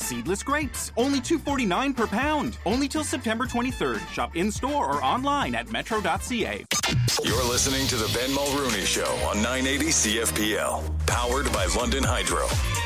seedless grapes, only $2.49 per pound. Only till September 23rd. Shop in-store or online at metro.ca. You're listening to the Ben Mulrooney Show on 980 CFPL, powered by London Hydro.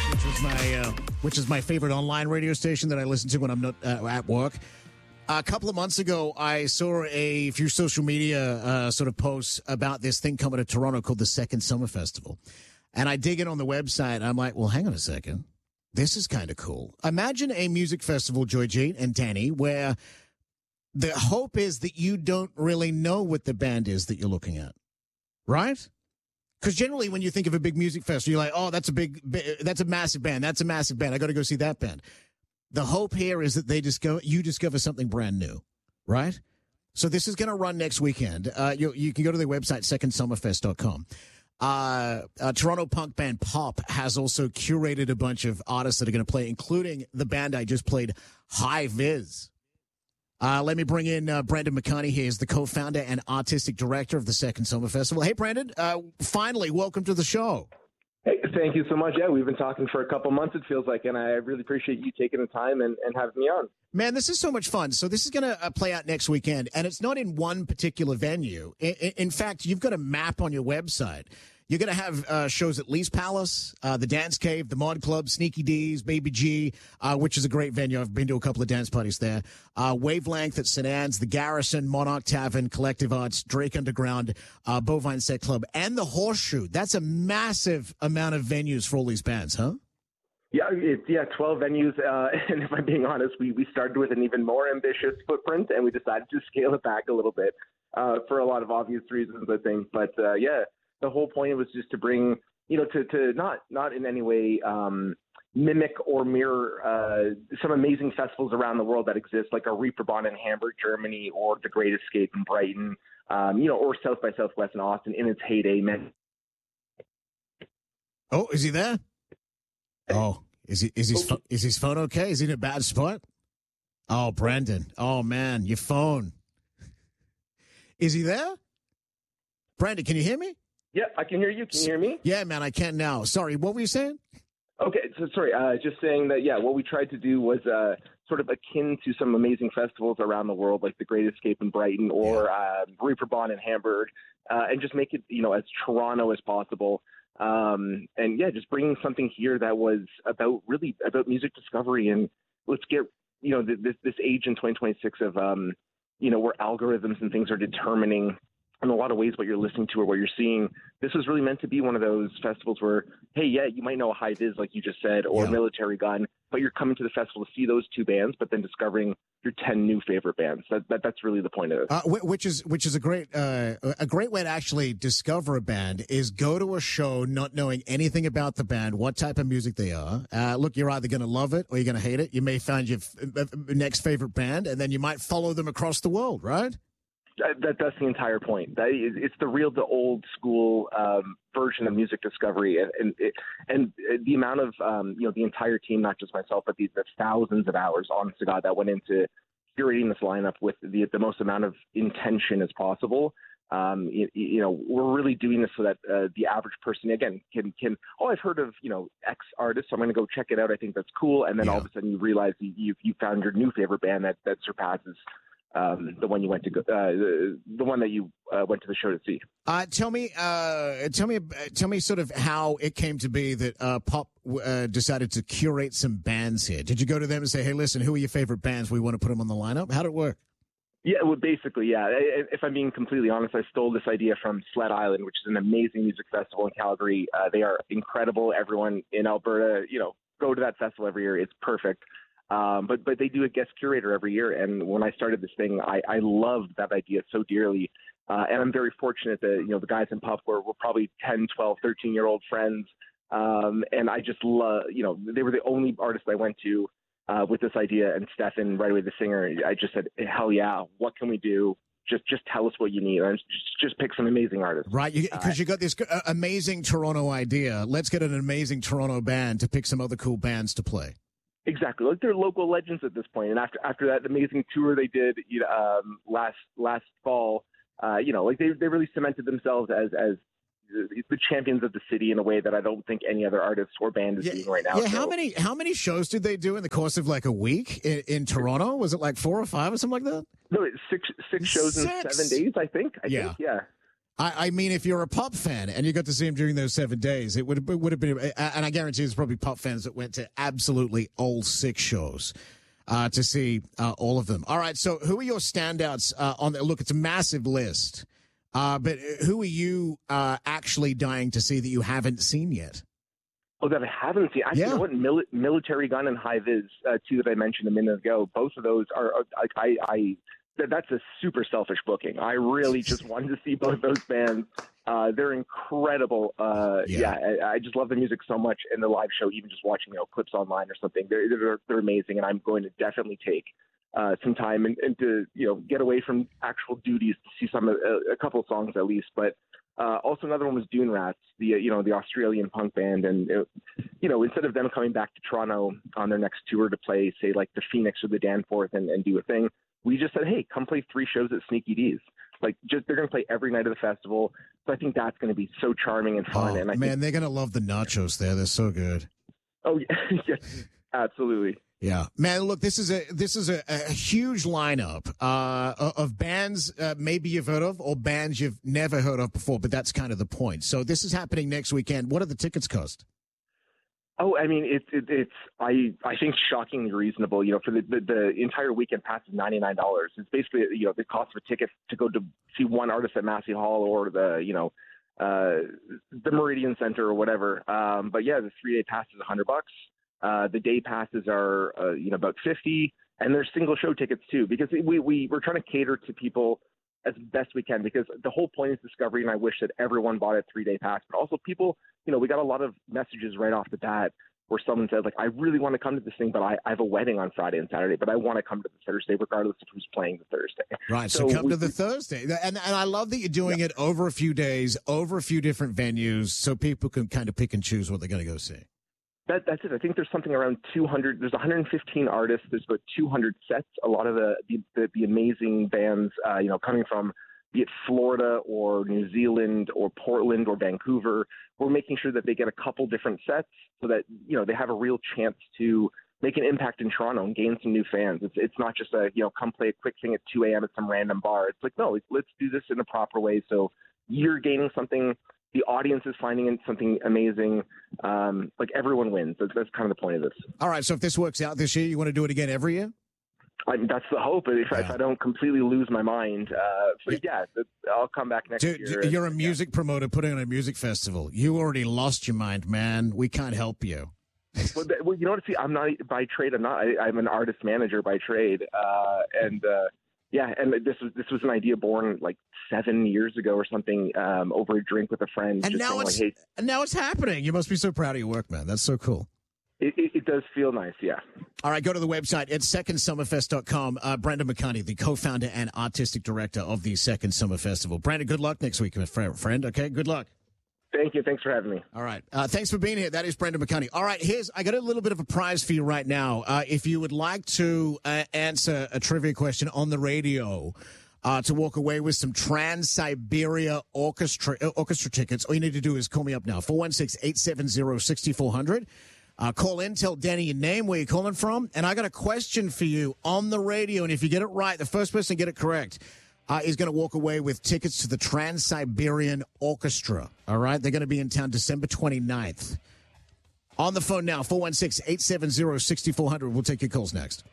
Which is my favorite online radio station that I listen to when I'm not at work. A couple of months ago, I saw a few social media sort of posts about this thing coming to Toronto called the Second Summer Festival. And I dig in on the website. And I'm like, well, hang on a second. This is kind of cool. Imagine a music festival, Joy-Jean and Danny, where the hope is that you don't really know what the band is that you're looking at, right? Because generally when you think of a big music festival, you're like, oh, that's a massive band. That's a massive band. I got to go see that band. The hope here is that you discover something brand new, right? So this is going to run next weekend. You can go to their website, secondsummerfest.com. Toronto punk band Pop has also curated a bunch of artists that are going to play, including the band I just played, High Viz. Let me bring in Brandon McCartney here. He's the co-founder and artistic director of the Second Summer Festival. Hey, Brandon, finally, welcome to the show. Hey, thank you so much. Yeah, we've been talking for a couple months, it feels like, and I really appreciate you taking the time and having me on. Man, this is so much fun. So this is going to play out next weekend, and it's not in one particular venue. In fact, you've got a map on your website. You're going to have shows at Lee's Palace, the Dance Cave, the Mod Club, Sneaky D's, Baby G, which is a great venue. I've been to a couple of dance parties there. Wavelength at St. Anne's, the Garrison, Monarch Tavern, Collective Arts, Drake Underground, Bovine Set Club, and the Horseshoe. That's a massive amount of venues for all these bands, huh? Yeah, 12 venues. And if I'm being honest, we started with an even more ambitious footprint, and we decided to scale it back a little bit for a lot of obvious reasons, I think. But yeah. The whole point was just to bring, to not in any way mimic or mirror some amazing festivals around the world that exist, like a Reeperbahn in Hamburg, Germany, or the Great Escape in Brighton, or South by Southwest in Austin in its heyday. Man. Oh, is he there? Oh, is his phone okay? Is he in a bad spot? Oh, Brandon. Oh man, your phone. Is he there? Brandon, can you hear me? Yeah, I can hear you. Can you hear me? Yeah, man, I can now. Sorry, what were you saying? Okay, so sorry, just saying that, yeah, what we tried to do was sort of akin to some amazing festivals around the world, like the Great Escape in Brighton or Reeperbahn in Hamburg, and just make it, as Toronto as possible. And yeah, just bringing something here that was about music discovery. And let's get, this age in 2026 of, where algorithms and things are determining in a lot of ways what you're listening to or what you're seeing. This was really meant to be one of those festivals where, hey, yeah, you might know a High Viz, like you just said, or Military Gun, but you're coming to the festival to see those two bands, but then discovering your 10 new favorite bands. That's really the point of it. Which is a great way to actually discover a band is go to a show not knowing anything about the band, what type of music they are. Look, you're either going to love it or you're going to hate it. You may find your next favorite band, and then you might follow them across the world, right? That's the entire point. It's the real, the old school version of music discovery, and the amount of the entire team, not just myself, but the thousands of hours, honest to God, that went into curating this lineup with the most amount of intention as possible. We're really doing this so that the average person again can I've heard of X artist, so I'm going to go check it out. I think that's cool, and then all of a sudden you realize you found your new favorite band that surpasses the one you went to go, the one that you went to the show to see. Tell me sort of how it came to be that Pop decided to curate some bands here. Did you go to them and say, hey, listen, who are your favorite bands? We want to put them on the lineup. How did it work? Yeah, well, basically, yeah. If I'm being completely honest, I stole this idea from Sled Island, which is an amazing music festival in Calgary. They are incredible. Everyone in Alberta, go to that festival every year. It's perfect. But they do a guest curator every year. And when I started this thing, I loved that idea so dearly. And I'm very fortunate that, the guys in Puff were probably 10, 12, 13-year-old friends. And I just love, they were the only artists I went to with this idea. And Stefan, right away, the singer, I just said, hell yeah, what can we do? Just tell us what you need. And just pick some amazing artists. Right, because you got this amazing Toronto idea. Let's get an amazing Toronto band to pick some other cool bands to play. Exactly, like they're local legends at this point. And after that amazing tour they did last fall, like they really cemented themselves as the champions of the city in a way that I don't think any other artist or band is doing right now. Yeah, how many shows did they do in the course of like a week in Toronto? Was it like 4 or 5 or something like that? No, it's six shows in 7 days, I think. I think, yeah. I mean, if you're a Pop fan and you got to see him during those 7 days, it would have been, and I guarantee there's probably Pop fans that went to absolutely all 6 shows to see all of them. All right, so who are your standouts on the look? It's a massive list, but who are you actually dying to see that you haven't seen yet? Oh, that I haven't seen. You know what? Military Gun and High Viz, two that I mentioned a minute ago. Both of those are that's a super selfish booking. I really just wanted to see both those bands. They're incredible. I just love the music so much, and the live show, even just watching clips online or something, they're amazing. And I'm going to definitely take some time and to get away from actual duties to see a couple of songs at least. But also another one was Dune Rats, the Australian punk band, and instead of them coming back to Toronto on their next tour to play, say like the Phoenix or the Danforth and do a thing, we just said, hey, come play 3 shows at Sneaky D's. Like, they're going to play every night of the festival. So I think that's going to be so charming and fun. And they're going to love the nachos there. They're so good. Oh yeah, yes, absolutely. Yeah, man. Look, this is a huge lineup of bands maybe you've heard of or bands you've never heard of before. But that's kind of the point. So this is happening next weekend. What do the tickets cost? Oh, I mean, it's I think shockingly reasonable. For the entire weekend pass is $99. It's basically the cost of a ticket to go to see one artist at Massey Hall or the Meridian Center or whatever. But yeah, the 3-day pass is $100. The day passes are about $50, and there's single show tickets too, because we're trying to cater to people as best we can, because the whole point is discovery, and I wish that everyone bought a 3-day pass. But also people, we got a lot of messages right off the bat where someone said, like, I really want to come to this thing, but I have a wedding on Friday and Saturday, but I want to come to the Thursday regardless of who's playing the Thursday. Right, so come to the Thursday. And I love that you're doing it over a few days, over a few different venues, so people can kind of pick and choose what they're going to go see. That's it. I think there's something around 200. There's 115 artists. There's about 200 sets. A lot of the amazing bands, coming from be it Florida or New Zealand or Portland or Vancouver. We're making sure that they get a couple different sets so that they have a real chance to make an impact in Toronto and gain some new fans. It's not just come play a quick thing at 2 a.m. at some random bar. It's like, no, let's do this in a proper way. So you're gaining something. The audience is finding it something amazing. Like everyone wins. That's kind of the point of this. All right. So if this works out this year, you want to do it again every year? That's the hope. If I don't completely lose my mind. But yeah, I'll come back next year. You're a music promoter putting on a music festival. You already lost your mind, man. We can't help you. Well, you know what? See, I'm not by trade. I'm an artist manager by trade. And this was an idea born like 7 years ago or something, over a drink with a friend. And now it's happening. You must be so proud of your work, man. That's so cool. It does feel nice, yeah. All right, go to the website at secondsummerfest.com. Brendan McCartney, the co-founder and artistic director of the Second Summer Festival. Brandon, good luck next week, my friend. Okay, good luck. Thank you. Thanks for having me. All right. Thanks for being here. That is Brendan McCartney. All right, I got a little bit of a prize for you right now. If you would like to answer a trivia question on the radio, to walk away with some Trans-Siberia Orchestra tickets, all you need to do is call me up now, 416-870-6400. Call in, tell Danny your name, where you're calling from, and I got a question for you on the radio, and if you get it right, the first person to get it correct is going to walk away with tickets to the Trans-Siberian Orchestra. All right? They're going to be in town December 29th. On the phone now, 416-870-6400. We'll take your calls next.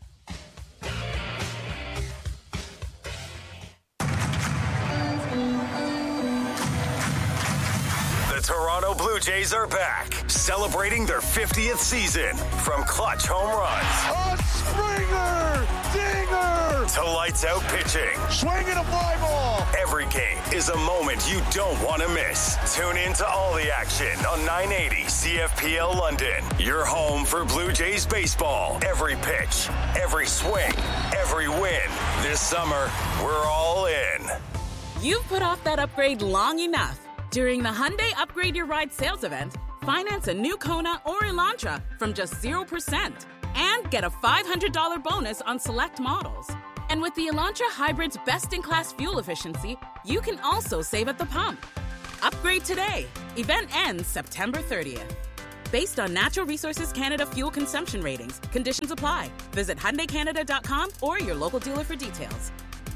Toronto Blue Jays are back, celebrating their 50th season. From clutch home runs, a Springer dinger, to lights out pitching, swinging a fly ball. Every game is a moment you don't want to miss. Tune in to all the action on 980 CFPL London. Your home for Blue Jays baseball. Every pitch, every swing, every win. This summer, we're all in. You've put off that upgrade long enough. During the Hyundai Upgrade Your Ride sales event, finance a new Kona or Elantra from just 0% and get a $500 bonus on select models. And with the Elantra Hybrid's best-in-class fuel efficiency, you can also save at the pump. Upgrade today. Event ends September 30th. Based on Natural Resources Canada fuel consumption ratings, conditions apply. Visit HyundaiCanada.com or your local dealer for details.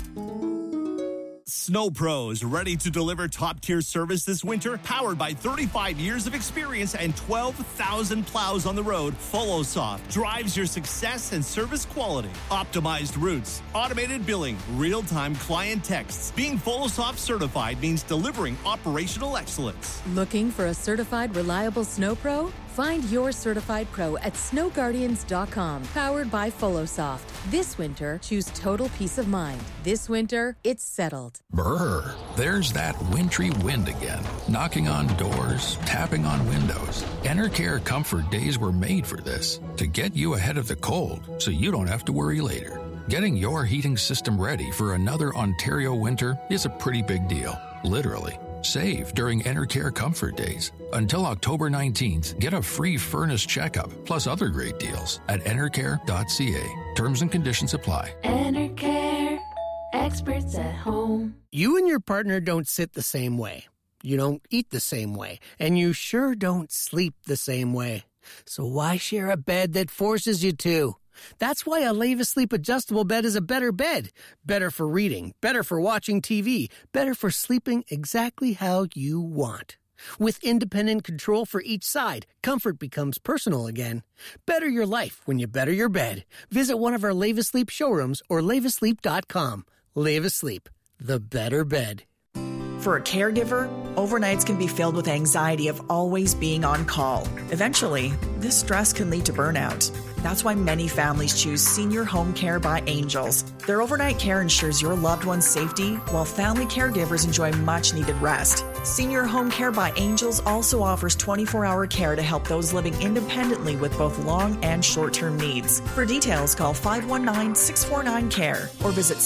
Snow Pros, ready to deliver top-tier service this winter? Powered by 35 years of experience and 12,000 plows on the road, FollowSoft drives your success and service quality. Optimized routes, automated billing, real-time client texts. Being FollowSoft certified means delivering operational excellence. Looking for a certified, reliable Snow Pro? Find your certified pro at snowguardians.com. Powered by FollowSoft. This winter, choose total peace of mind. This winter, it's settled. Brr, there's that wintry wind again. Knocking on doors, tapping on windows. Enercare Comfort Days were made for this, to get you ahead of the cold so you don't have to worry later. Getting your heating system ready for another Ontario winter is a pretty big deal, literally. Save during Enercare Comfort Days. Until October 19th, get a free furnace checkup, plus other great deals at enercare.ca. Terms and conditions apply. Enercare. Experts at home. You and your partner don't sit the same way. You don't eat the same way. And you sure don't sleep the same way. So why share a bed that forces you to? That's why a Leva Sleep adjustable bed is a better bed. Better for reading, better for watching TV, better for sleeping exactly how you want. With independent control for each side, comfort becomes personal again. Better your life when you better your bed. Visit one of our Leva Sleep showrooms or levasleep.com. Leva Sleep, the better bed. For a caregiver, overnights can be filled with anxiety of always being on call. Eventually, this stress can lead to burnout. That's why many families choose Senior Home Care by Angels. Their overnight care ensures your loved one's safety, while family caregivers enjoy much-needed rest. Senior Home Care by Angels also offers 24-hour care to help those living independently with both long and short-term needs. For details, call 519-649-CARE or visit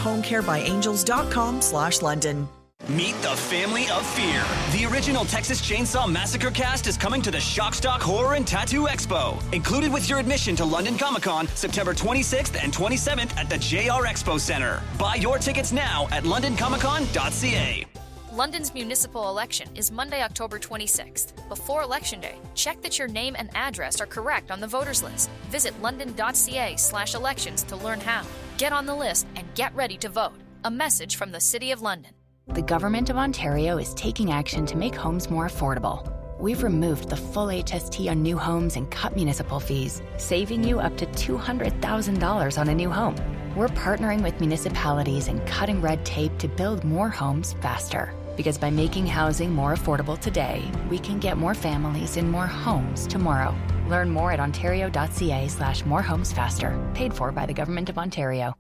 seniorhomecarebyangels.com/London. Meet the family of fear. The original Texas Chainsaw Massacre cast is coming to the Shockstock Horror and Tattoo Expo. Included with your admission to London Comic-Con, September 26th and 27th at the JR Expo Center. Buy your tickets now at londoncomiccon.ca. London's municipal election is Monday, October 26th. Before Election Day, check that your name and address are correct on the voters list. Visit london.ca/elections to learn how. Get on the list and get ready to vote. A message from the City of London. The Government of Ontario is taking action to make homes more affordable. We've removed the full HST on new homes and cut municipal fees, saving you up to $200,000 on a new home. We're partnering with municipalities and cutting red tape to build more homes faster. Because by making housing more affordable today, we can get more families in more homes tomorrow. Learn more at ontario.ca/morehomesfaster. Paid for by the Government of Ontario.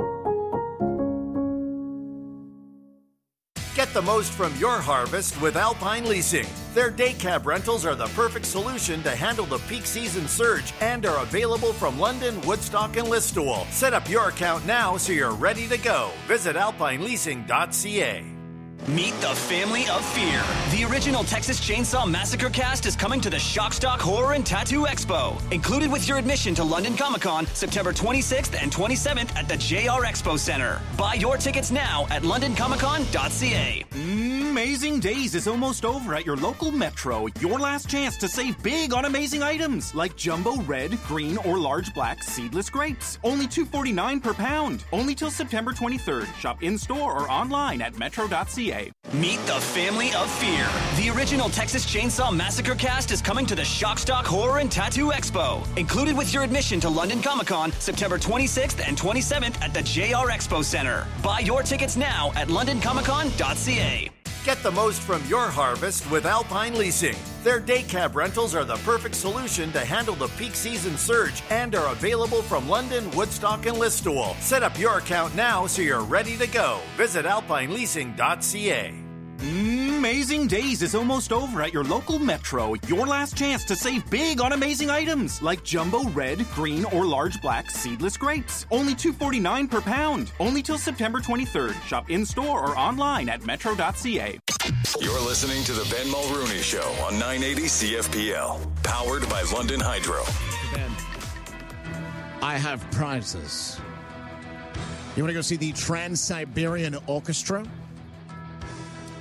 Get the most from your harvest with Alpine Leasing. Their day cab rentals are the perfect solution to handle the peak season surge and are available from London, Woodstock, and Listowel. Set up your account now so you're ready to go. Visit alpineleasing.ca. Meet the family of fear. The original Texas Chainsaw Massacre cast is coming to the Shockstock Horror and Tattoo Expo. Included with your admission to London Comic-Con, September 26th and 27th at the JR Expo Center. Buy your tickets now at londoncomiccon.ca. Amazing Days is almost over at your local Metro. Your last chance to save big on amazing items like jumbo red, green, or large black seedless grapes. Only $2.49 per pound. Only till September 23rd. Shop in-store or online at metro.ca. Meet the family of fear. The original Texas Chainsaw Massacre cast is coming to the Shockstock Horror and Tattoo Expo. Included with your admission to London Comic-Con, September 26th and 27th at the JR Expo Center. Buy your tickets now at londoncomiccon.ca. Get the most from your harvest with Alpine Leasing. Their day cab rentals are the perfect solution to handle the peak season surge and are available from London, Woodstock, and Listowel. Set up your account now so you're ready to go. Visit alpineleasing.ca. Amazing Days is almost over at your local Metro. Your last chance to save big on amazing items like jumbo red, green, or large black seedless grapes. Only $2.49 per pound. Only till September 23rd. Shop in-store or online at metro.ca. You're listening to the Ben Mulrooney Show on 980 CFPL. Powered by London Hydro. Ben, I have prizes. You want to go see the Trans-Siberian Orchestra?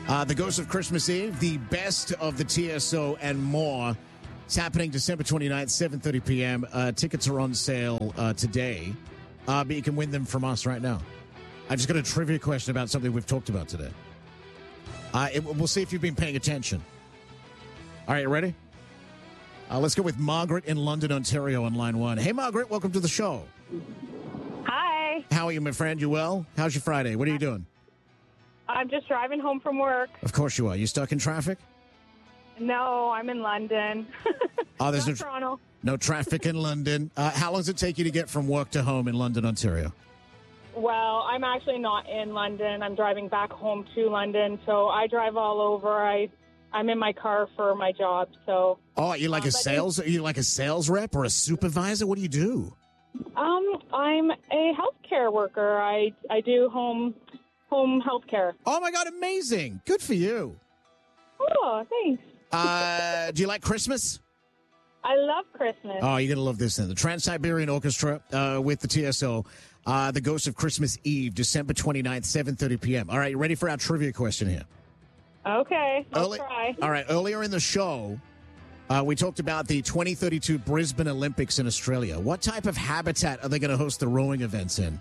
The Ghost of Christmas Eve, the best of the TSO and more. It's happening December 29th, 7:30 p.m. Tickets are on sale today, but you can win them from us right now. I just got a trivia question about something we've talked about today. We'll see if you've been paying attention. All right, you ready? Let's go with Margaret in London, Ontario on line 1. Hey, Margaret, welcome to the show. Hi. How are you, my friend? You well? How's your Friday? What are you doing? I'm just driving home from work. Of course you are. You stuck in traffic? No, I'm in London. Oh, there's Not Toronto. no traffic in London. How long does it take you to get from work to home in London, Ontario? Well, I'm actually not in London. I'm driving back home to London, so I drive all over. I'm in my car for my job. So. Oh, are you like Are you like a sales rep or a supervisor? What do you do? I'm a healthcare worker. I do home healthcare. Oh my God, amazing! Good for you. Oh, thanks. Do you like Christmas? I love Christmas. Oh, you're going to love this then. The Trans-Siberian Orchestra with the TSO, The Ghost of Christmas Eve, December 29th, 7:30 p.m. All right, you ready for our trivia question here? Okay, I'll try. All right, earlier in the show, we talked about the 2032 Brisbane Olympics in Australia. What type of habitat are they going to host the rowing events in?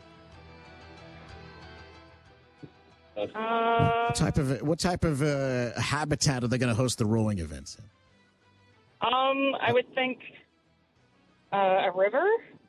What type of habitat are they going to host the rowing events in? I would think a river.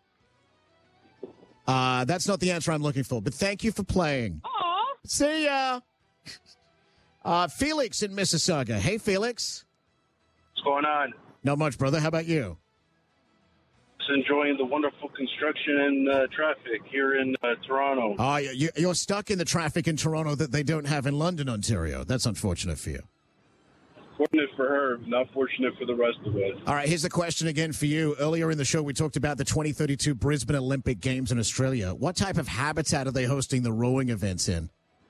That's not the answer I'm looking for, but thank you for playing. Aw. See ya. Felix in Mississauga. Hey, Felix. What's going on? Not much, brother. How about you? Just enjoying the wonderful construction and traffic here in Toronto. Oh, you're stuck in the traffic in Toronto that they don't have in London, Ontario. That's unfortunate for you. Fortunate for her, not fortunate for the rest of us. All right, here's the question again for you. Earlier in the show, we talked about the 2032 Brisbane Olympic Games in Australia. What type of habitat are they hosting the rowing events in?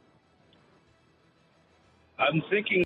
I'm thinking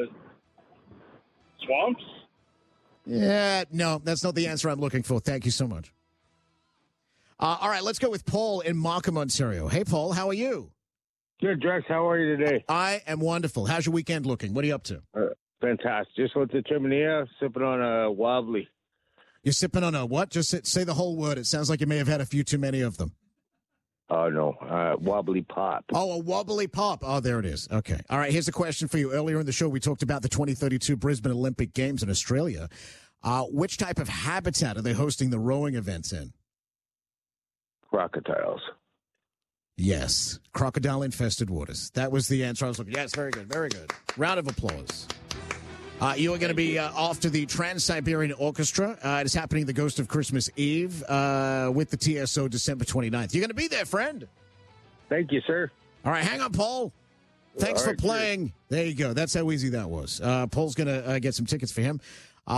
swamps? Yeah, no, that's not the answer I'm looking for. Thank you so much. All right, let's go with Paul in Markham, Ontario. Hey, Paul, how are you? Good, Drex. How are you today? I am wonderful. How's your weekend looking? What are you up to? Fantastic. Just went to Terminea, sipping on a wobbly. You're sipping on a what? Just say the whole word. It sounds like you may have had a few too many of them. Oh, no. Wobbly pop. Oh, a wobbly pop. Oh, there it is. Okay. All right, here's a question for you. Earlier in the show, we talked about the 2032 Brisbane Olympic Games in Australia. Which type of habitat are they hosting the rowing events in? Crocodiles. Yes. Crocodile-infested waters. That was the answer I was looking. Yes, very good. Very good. Round of applause. You are going to be off to the Trans-Siberian Orchestra. It is happening the Ghost of Christmas Eve with the TSO December 29th. You're going to be there, friend. Thank you, sir. All right, hang on, Paul. Thanks for playing. Sir. There you go. That's how easy that was. Paul's going to get some tickets for him.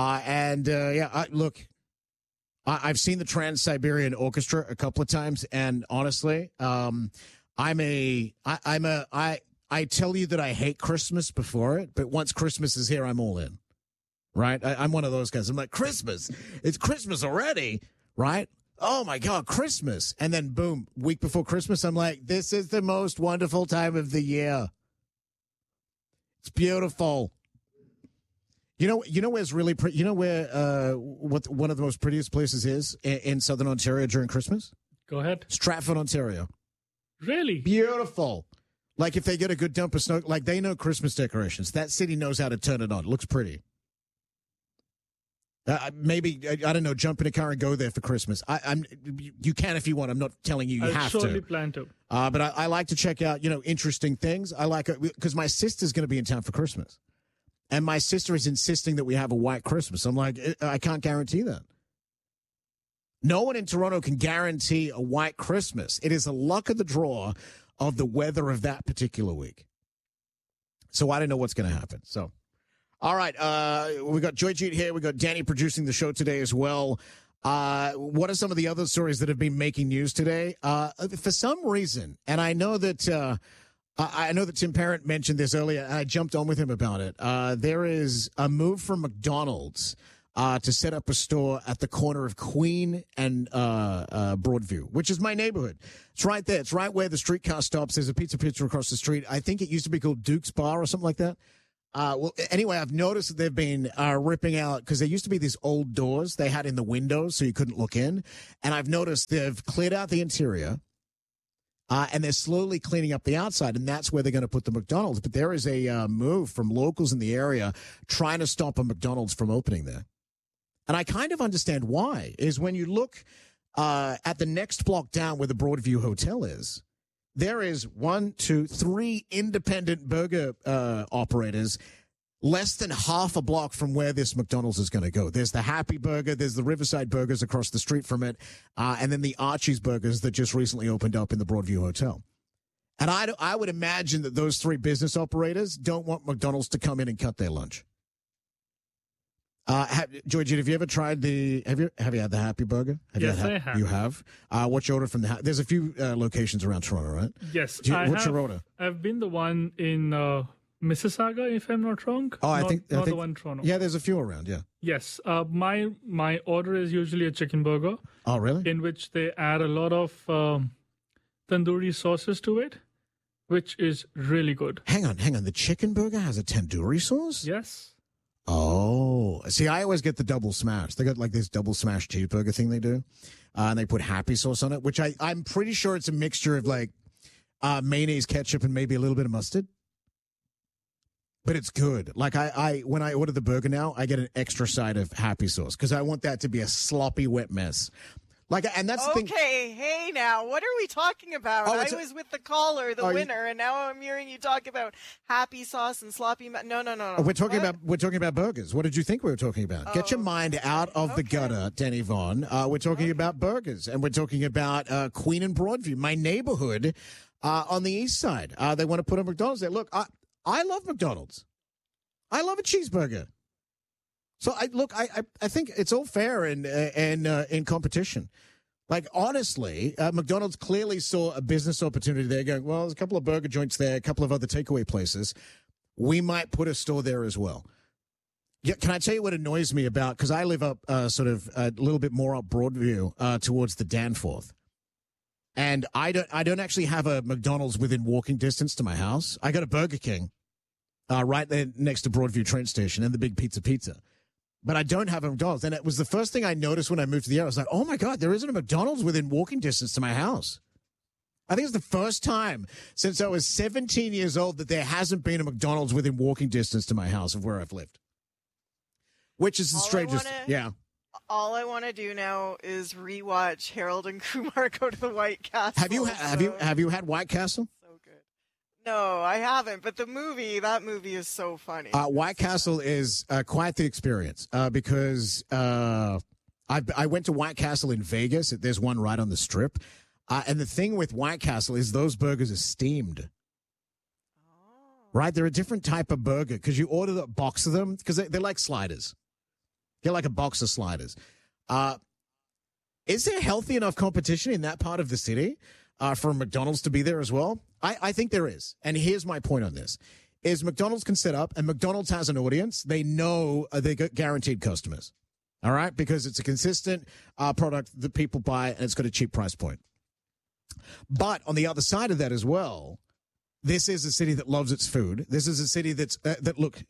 Look, I've seen the Trans-Siberian Orchestra a couple of times, and honestly, I tell you that I hate Christmas before it, but once Christmas is here, I'm all in, right? I'm one of those guys. I'm like, Christmas, it's Christmas already, right? Oh my God, Christmas. And then boom, week before Christmas, I'm like, this is the most wonderful time of the year. It's beautiful. You know where's really pretty, you know where, what one of the most prettiest places is in Southern Ontario during Christmas? Go ahead. Stratford, Ontario. Really? Beautiful. Like if they get a good dump of snow, like they know Christmas decorations. That city knows how to turn it on. It looks pretty. Maybe, I don't know, jump in a car and go there for Christmas. You can if you want. I'm not telling you I'll have to. I'll surely plan to. But I like to check out, interesting things. I like it because my sister's going to be in town for Christmas. And my sister is insisting that we have a white Christmas. I'm like, I can't guarantee that. No one in Toronto can guarantee a white Christmas. It is a luck of the draw of the weather of that particular week. So I don't know what's going to happen. So, all right. We got Joyjeet here. We got Danny producing the show today as well. What are some of the other stories that have been making news today? For some reason, and I know that Tim Parent mentioned this earlier, and I jumped on with him about it. There is a move from McDonald's to set up a store at the corner of Queen and Broadview, which is my neighborhood. It's right there. It's right where the streetcar stops. There's a pizza across the street. I think it used to be called Duke's Bar or something like that. Well, anyway, I've noticed that they've been ripping out, because there used to be these old doors they had in the windows so you couldn't look in. And I've noticed they've cleared out the interior, and they're slowly cleaning up the outside, and that's where they're going to put the McDonald's. But there is a move from locals in the area trying to stop a McDonald's from opening there. And I kind of understand why, is when you look at the next block down where the Broadview Hotel is, there is 1, 2, 3 independent burger operators less than half a block from where this McDonald's is going to go. There's the Happy Burger, there's the Riverside Burgers across the street from it, and then the Archie's Burgers that just recently opened up in the Broadview Hotel. And I would imagine that those 3 business operators don't want McDonald's to come in and cut their lunch. Georgie, have you ever tried have you had the Happy Burger? Yes, I have. You have? What's your order from there's a few locations around Toronto, right? Yes. What's your order? I've been the one in Mississauga, if I'm not wrong. Oh, I think the one in Toronto. Yeah, there's a few around, yeah. Yes. My order is usually a chicken burger. Oh, really? In which they add a lot of tandoori sauces to it, which is really good. Hang on. The chicken burger has a tandoori sauce? Yes. Oh, see, I always get the double smash. They got like this double smash cheeseburger thing they do, and they put happy sauce on it, which I'm pretty sure it's a mixture of like mayonnaise, ketchup, and maybe a little bit of mustard. But it's good. Like I when I order the burger now, I get an extra side of happy sauce because I want that to be a sloppy, wet mess. Like, and that's the thing. Okay, hey now, what are we talking about? I was with the caller, the winner, and now I'm hearing you talk about happy sauce and sloppy. No. We're talking about burgers. What did you think we were talking about? Get your mind out of the gutter, Denny Vaughn. We're talking about burgers, and we're talking about Queen and Broadview, my neighborhood on the east side. They want to put a McDonald's there. Look, I love McDonald's. I love a cheeseburger. So I think it's all fair in competition. Like, honestly, McDonald's clearly saw a business opportunity there going, well, there's a couple of burger joints there, a couple of other takeaway places. We might put a store there as well. Yeah, can I tell you what annoys me about, because I live up sort of a little bit more up Broadview towards the Danforth. And I don't actually have a McDonald's within walking distance to my house. I got a Burger King right there next to Broadview train station and the Big Pizza. But I don't have a McDonald's. And it was the first thing I noticed when I moved to the area. I was like, oh, my God, there isn't a McDonald's within walking distance to my house. I think it's the first time since I was 17 years old that there hasn't been a McDonald's within walking distance to my house of where I've lived. Which is the strangest. Yeah. All I want to do now is rewatch Harold and Kumar go to the White Castle. Have you had White Castle? No, I haven't. But that movie is so funny. White Castle is quite the experience because I went to White Castle in Vegas. There's one right on the Strip. And the thing with White Castle is those burgers are steamed. Right? They're a different type of burger because you order a box of them because they're like sliders. Get like a box of sliders. Is there healthy enough competition in that part of the city for McDonald's to be there as well? I think there is. And here's my point on this. Is McDonald's can set up, and McDonald's has an audience. They know they got guaranteed customers. All right? Because it's a consistent product that people buy, and it's got a cheap price point. But on the other side of that as well, this is a city that loves its food. This is a city look,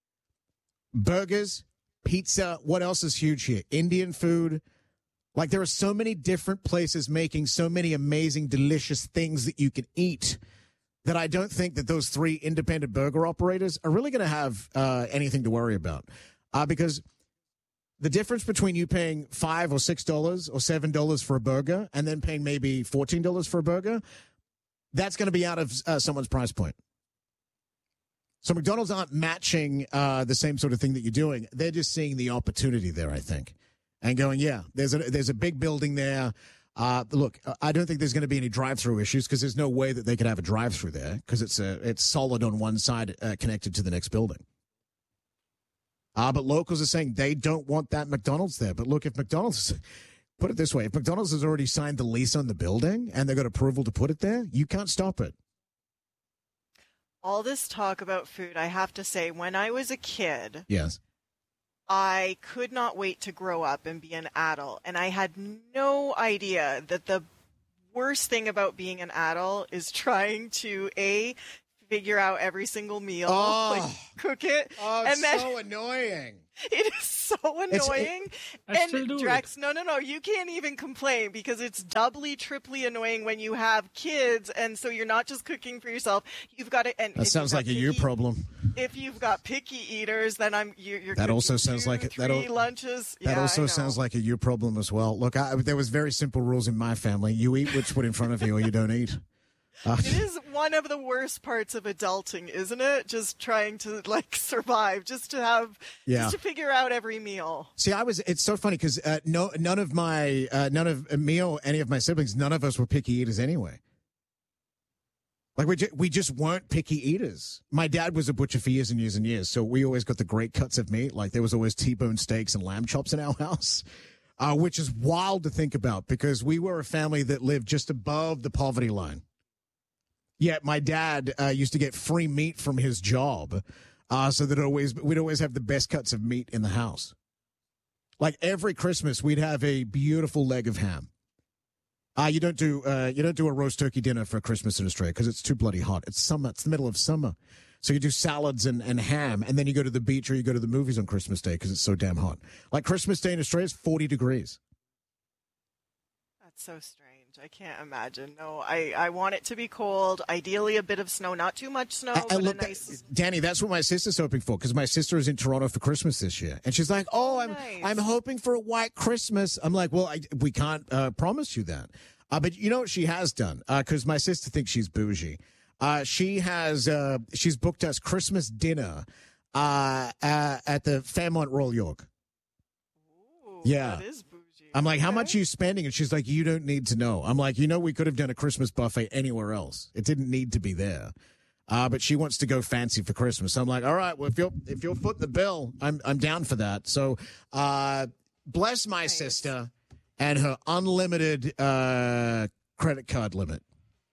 burgers, pizza, what else is huge here? Indian food. Like, there are so many different places making so many amazing, delicious things that you can eat that I don't think that those 3 independent burger operators are really going to have anything to worry about. Because the difference between you paying $5 or $6 or $7 for a burger and then paying maybe $14 for a burger, that's going to be out of someone's price point. So McDonald's aren't matching the same sort of thing that you're doing. They're just seeing the opportunity there, I think. And going, yeah, there's a big building there. Look, I don't think there's going to be any drive-through issues because there's no way that they could have a drive-through there because it's solid on one side connected to the next building. But locals are saying they don't want that McDonald's there. But look, if McDonald's, put it this way, if McDonald's has already signed the lease on the building and they got approval to put it there, you can't stop it. All this talk about food, I have to say, when I was a kid, yes, I could not wait to grow up and be an adult. And I had no idea that the worst thing about being an adult is trying to, figure out every single meal, like cook it. Oh, it's and then, so annoying. It is so annoying. And Drex, no, you can't even complain because it's doubly, triply annoying when you have kids, and so you're not just cooking for yourself. You've got to. And that sounds like a you problem. If you've got picky eaters, then you're. That also sounds like lunches. That also sounds like a you problem as well. Look, there was very simple rules in my family. You eat what's put in front of you, or you don't eat. It is one of the worst parts of adulting, isn't it? Just trying to survive, just to figure out every meal. See, it's so funny because none of me or any of my siblings, none of us were picky eaters anyway. Like we just weren't picky eaters. My dad was a butcher for years and years and years, so we always got the great cuts of meat. Like there was always T-bone steaks and lamb chops in our house. Which is wild to think about because we were a family that lived just above the poverty line. Yeah, my dad used to get free meat from his job, so that we'd always have the best cuts of meat in the house. Like every Christmas, we'd have a beautiful leg of ham. You don't do a roast turkey dinner for Christmas in Australia because it's too bloody hot. It's summer. It's the middle of summer, so you do salads and ham, and then you go to the beach or you go to the movies on Christmas Day because it's so damn hot. Like Christmas Day in Australia is 40 degrees. That's so strange. I can't imagine. No, I want it to be cold. Ideally, a bit of snow, not too much snow. But look, Danny, that's what my sister's hoping for because my sister is in Toronto for Christmas this year, and she's like, "Oh, I'm hoping for a white Christmas." I'm like, "Well, we can't promise you that." But you know what she has done? Because my sister thinks she's bougie. She's booked us Christmas dinner at the Fairmont Royal York. Ooh, yeah. That is bougie. I'm like, how much are you spending? And she's like, you don't need to know. I'm like, we could have done a Christmas buffet anywhere else. It didn't need to be there. But she wants to go fancy for Christmas. I'm like, all right, well, if you'll foot the bill, I'm down for that. So bless my sister and her unlimited credit card limit.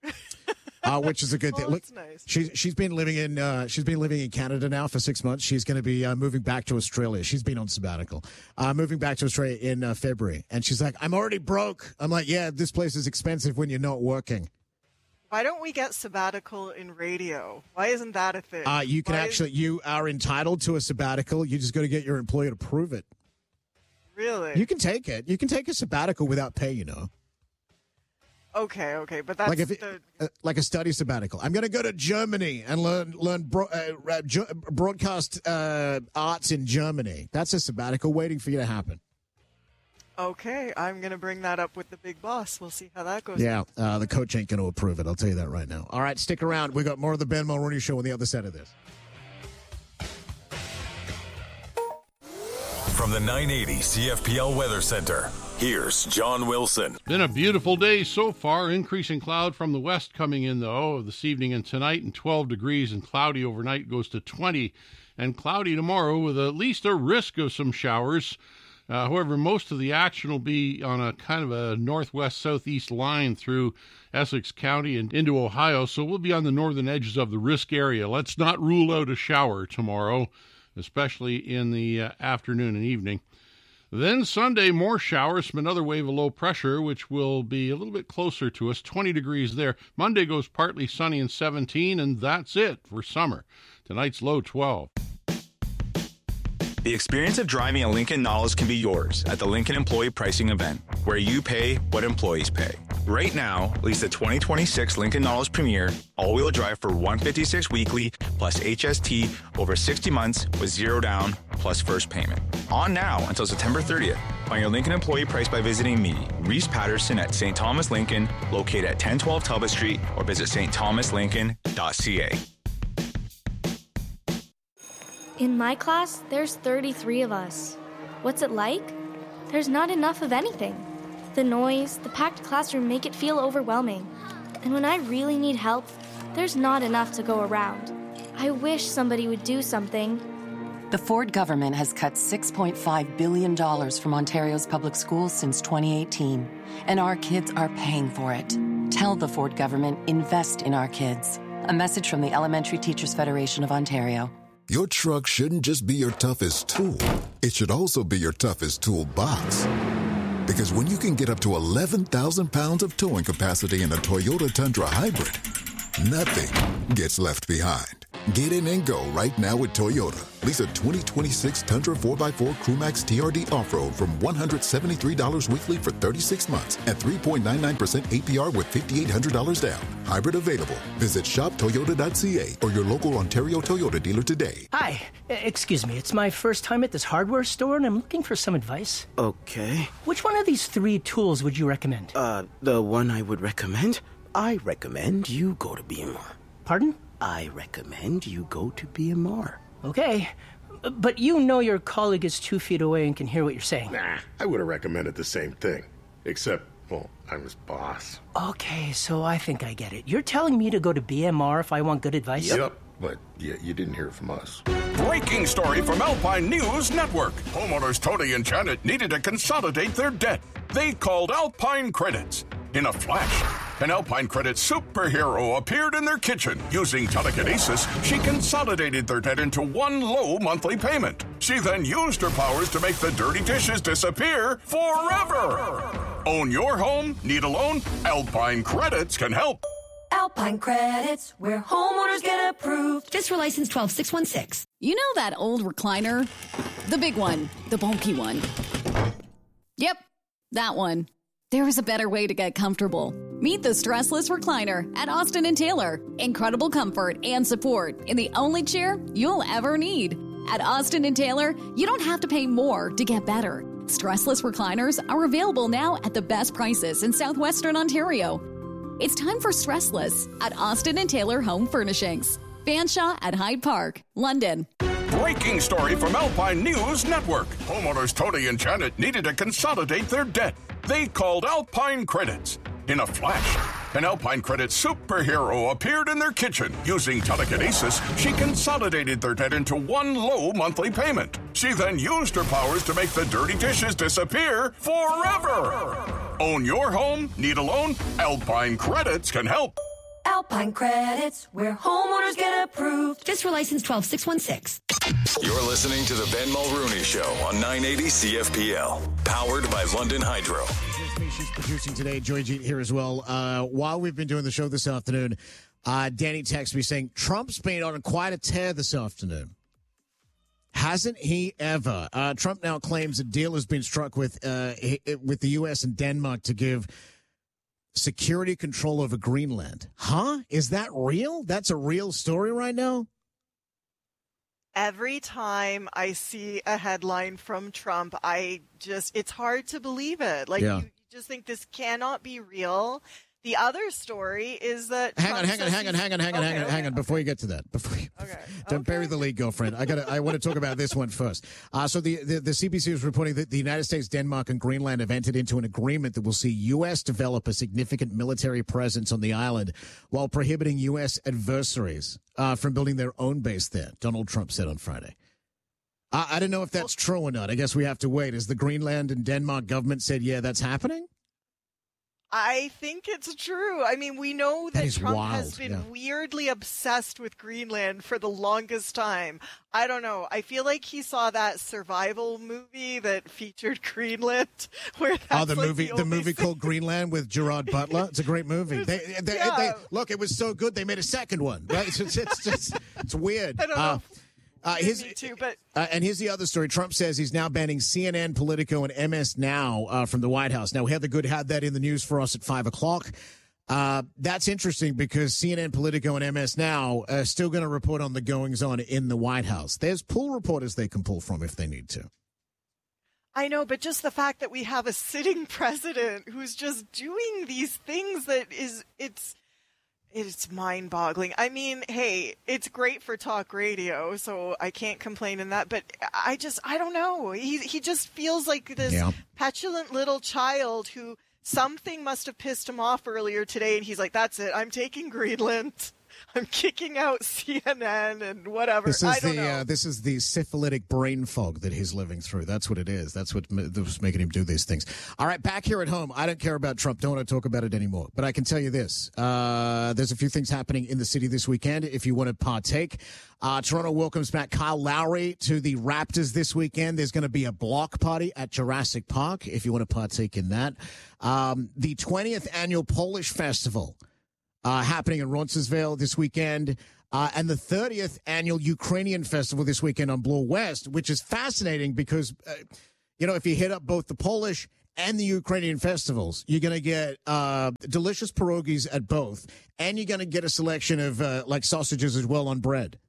Which is a good thing. Look, nice. She's been living in Canada now for 6 months. She's going to be moving back to Australia. She's been on sabbatical, moving back to Australia in February. And she's like, I'm already broke. I'm like, yeah, this place is expensive when you're not working. Why don't we get sabbatical in radio? Why isn't that a thing? You are entitled to a sabbatical. You just got to get your employer to prove it. Really? You can take it. You can take a sabbatical without pay. Okay, but that's like a study sabbatical. I'm going to go to Germany and learn broadcast arts in Germany. That's a sabbatical waiting for you to happen. Okay, I'm going to bring that up with the big boss. We'll see how that goes. Yeah, the coach ain't going to approve it. I'll tell you that right now. All right, stick around. We got more of the Ben Mulroney Show on the other side of this. From the 980 CFPL Weather Center, here's John Wilson. Been a beautiful day so far. Increasing cloud from the west coming in, though, this evening and tonight, and 12 degrees, and cloudy overnight goes to 20, and cloudy tomorrow with at least a risk of some showers. However, most of the action will be on a kind of a northwest-southeast line through Essex County and into Ohio, so we'll be on the northern edges of the risk area. Let's not rule out a shower tomorrow, especially in the afternoon and evening. Then Sunday, more showers from another wave of low pressure, which will be a little bit closer to us, 20 degrees there. Monday goes partly sunny and 17, and that's it for summer. Tonight's low 12. The experience of driving a Lincoln Nautilus can be yours at the Lincoln Employee Pricing Event, where you pay what employees pay. Right now, lease the 2026 Lincoln Nautilus Premier all-wheel drive for $156 weekly plus HST over 60 months with zero down plus first payment. On now until September 30th. Find your Lincoln employee price by visiting me, Reese Patterson at St. Thomas Lincoln, located at 1012 Talbot Street, or visit stthomaslincoln.ca. In my class, there's 33 of us. What's it like? There's not enough of anything. The noise, the packed classroom make it feel overwhelming. And when I really need help, there's not enough to go around. I wish somebody would do something. The Ford government has cut $6.5 billion from Ontario's public schools since 2018, and our kids are paying for it. Tell the Ford government, invest in our kids. A message from the Elementary Teachers Federation of Ontario. Your truck shouldn't just be your toughest tool. It should also be your toughest toolbox. Because when you can get up to 11,000 pounds of towing capacity in a Toyota Tundra Hybrid, nothing gets left behind. Get in and go right now with Toyota. Lease a 2026 Tundra 4x4 Crewmax TRD Off-Road from $173 weekly for 36 months at 3.99% APR with $5,800 down. Hybrid available. Visit shoptoyota.ca or your local Ontario Toyota dealer today. Hi. Excuse me. It's my first time at this hardware store, and I'm looking for some advice. Okay. Which one of these 3 tools would you recommend? The one I would recommend? I recommend you go to BMR. Pardon? I recommend you go to BMR. Okay. But you know your colleague is 2 feet away and can hear what you're saying. Nah, I would have recommended the same thing. Except, well, I'm his boss. Okay, so I think I get it. You're telling me to go to BMR if I want good advice? Yep, but you didn't hear it from us. Breaking story from Alpine News Network. Homeowners Tony and Janet needed to consolidate their debt. They called Alpine Credits. In a flash, an Alpine Credit superhero appeared in their kitchen. Using telekinesis, she consolidated their debt into one low monthly payment. She then used her powers to make the dirty dishes disappear forever. Own your home? Need a loan? Alpine Credits can help. Alpine Credits, where homeowners get approved. Fiscal license 12616. You know that old recliner? The big one, the bulky one. Yep, that one. There is a better way to get comfortable. Meet the Stressless Recliner at Austin & Taylor. Incredible comfort and support in the only chair you'll ever need. At Austin & Taylor, you don't have to pay more to get better. Stressless recliners are available now at the best prices in southwestern Ontario. It's time for Stressless at Austin & Taylor Home Furnishings. Fanshawe at Hyde Park, London. Breaking story from Alpine News Network. Homeowners Tony and Janet needed to consolidate their debt. They called Alpine Credits. In a flash, an Alpine Credit superhero appeared in their kitchen. Using telekinesis, she consolidated their debt into one low monthly payment. She then used her powers to make the dirty dishes disappear forever. Own your home? Need a loan? Alpine Credits can help. Alpine Credits, where homeowners get approved. Fiscal license 12616. You're listening to the Ben Mulrooney Show on 980 CFPL, powered by London Hydro. She's producing today. Joy Jeet here as well. While we've been doing the show this afternoon, Danny texted me saying Trump's been on quite a tear this afternoon. Hasn't he ever? Trump now claims a deal has been struck with the U.S. and Denmark to give security control over Greenland. Huh? Is that real? That's a real story right now? Every time I see a headline from Trump, it's hard to believe it. You just think this cannot be real. The other story is that hang on before you get to that. Don't bury the lead, girlfriend. I want to talk about this one first. So the CBC is reporting that the United States, Denmark, and Greenland have entered into an agreement that will see U.S. develop a significant military presence on the island while prohibiting U.S. adversaries from building their own base there, Donald Trump said on Friday. I don't know if that's true or not. I guess we have to wait. Has the Greenland and Denmark government said, yeah, that's happening? I think it's true. I mean, we know that Trump has been weirdly obsessed with Greenland for the longest time. I don't know. I feel like he saw that survival movie that featured Greenland. The movie called Greenland with Gerard Butler. It's a great movie. They look, it was so good they made a second one. Right? It's weird. I don't know. And here's the other story. Trump says he's now banning CNN, Politico, and MS Now from the White House. Now, Heather Good had that in the news for us at 5 o'clock. That's interesting because CNN, Politico, and MS Now are still going to report on the goings-on in the White House. There's pool reporters they can pull from if they need to. I know, but just the fact that we have a sitting president who's just doing these things it's mind-boggling. I mean, hey, it's great for talk radio, so I can't complain in that. But I don't know. He just feels like this petulant little child who something must have pissed him off earlier today, and he's like, "That's it. I'm taking Greenland." I'm kicking out CNN and whatever. This I is don't know. This is the syphilitic brain fog that he's living through. That's what it is. That's what's making him do these things. All right, back here at home, I don't care about Trump. Don't want to talk about it anymore. But I can tell you this. There's a few things happening in the city this weekend if you want to partake. Toronto welcomes back Kyle Lowry to the Raptors this weekend. There's going to be a block party at Jurassic Park if you want to partake in that. The 20th annual Polish Festival happening in Roncesvalles this weekend. And the 30th annual Ukrainian Festival this weekend on Bloor West, which is fascinating because, if you hit up both the Polish and the Ukrainian festivals, you're going to get delicious pierogies at both, and you're going to get a selection of sausages as well on bread.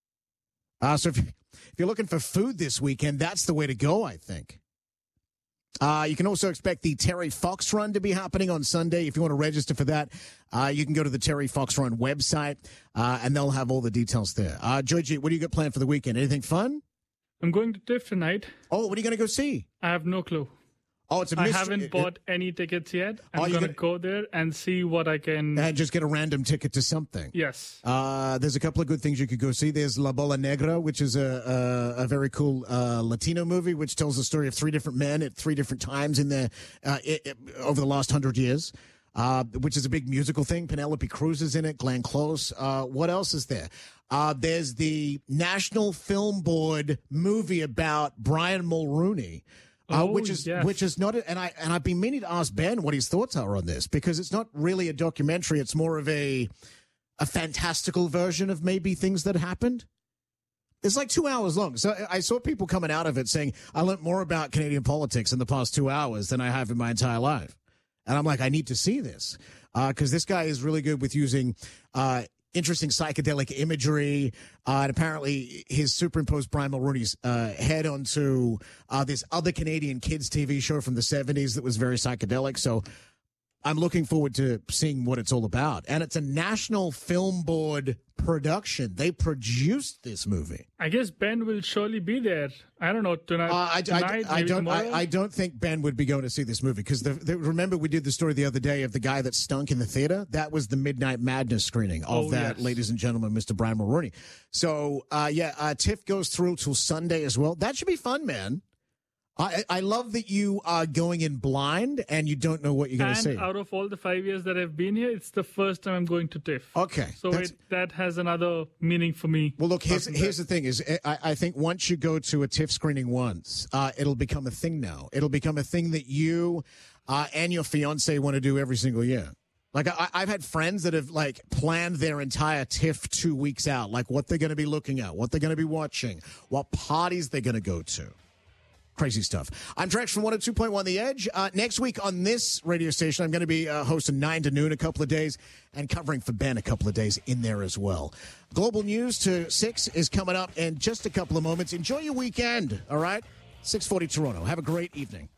So if you're looking for food this weekend, that's the way to go, I think. You can also expect the Terry Fox Run to be happening on Sunday. If you want to register for that, you can go to the Terry Fox Run website, and they'll have all the details there. Georgie, what do you got planned for the weekend? Anything fun? I'm going to TIFF tonight. Oh, what are you going to go see? I have no clue. Oh, it's a mystery. I haven't bought any tickets yet. I'm going to go there and see what I can... And just get a random ticket to something. Yes. There's a couple of good things you could go see. There's La Bola Negra, which is a very cool Latino movie, which tells the story of three different men at three different times in the over the last 100 years, which is a big musical thing. Penelope Cruz is in it, Glenn Close. What else is there? There's the National Film Board movie about Brian Mulrooney. Which is not, and I've been meaning to ask Ben what his thoughts are on this, because it's not really a documentary. It's more of a fantastical version of maybe things that happened. It's like 2 hours long. So I saw people coming out of it saying, I learned more about Canadian politics in the past 2 hours than I have in my entire life. And I'm like, I need to see this, because this guy is really good with using interesting psychedelic imagery, and apparently he's superimposed Brian Mulrooney's head onto this other Canadian kids TV show from the 70s that was very psychedelic. So I'm looking forward to seeing what it's all about. And it's a National Film Board production. They produced this movie. I guess Ben will surely be there. I don't know, tonight. I don't think Ben would be going to see this movie, because remember we did the story the other day of the guy that stunk in the theater? That was the Midnight Madness screening of that, yes. Ladies and gentlemen, Mr. Brian Mulrooney. So, TIFF goes through till Sunday as well. That should be fun, man. I love that you are going in blind and you don't know what you're going to see. And out of all the 5 years that I've been here, it's the first time I'm going to TIFF. Okay. So that has another meaning for me. Well, look, here's the thing is I think once you go to a TIFF screening once, it'll become a thing now. It'll become a thing that you and your fiance want to do every single year. Like, I've had friends that have, planned their entire TIFF 2 weeks out, like what they're going to be looking at, what they're going to be watching, what parties they're going to go to. Crazy stuff. I'm Drex from 102.1 The Edge. Next week on this radio station, I'm going to be hosting 9 to noon a couple of days and covering for Ben a couple of days in there as well. Global News to 6 is coming up in just a couple of moments. Enjoy your weekend, all right? 6:40 Toronto. Have a great evening.